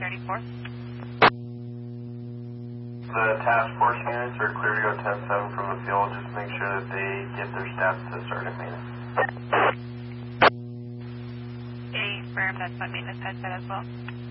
34. The task force units are clear to go 10-7 from the field. Just make sure that they get their staff to sergeant maintenance. Affirm, that's on maintenance headset as well.